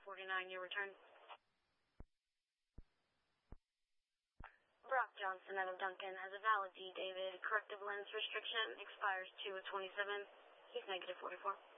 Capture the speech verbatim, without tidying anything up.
forty-nine, your return. Brock Johnson out of Duncan has a valid D, David. Corrective lens restriction expires two of twenty-seven. He's negative forty-four.